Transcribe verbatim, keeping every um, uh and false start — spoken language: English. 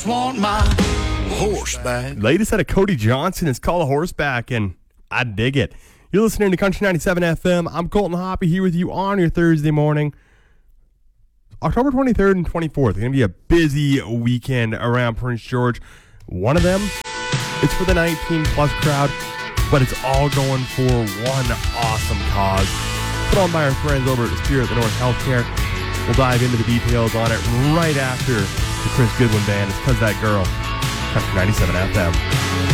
Want my horseback. Latest out of Cody Johnson is called a horseback, and I dig it. You're listening to Country ninety-seven F M. I'm Colton Hoppy here with you on your Thursday morning. October twenty-third and twenty-fourth. It's going to be a busy weekend around Prince George. One of them is for the nineteen plus crowd, but it's all going for one awesome cause. Put on by our friends over at the Spirit of the North Healthcare. We'll dive into the details on it right after the Chris Goodwin Band. It's 'Cause That Girl. Country ninety-seven F M.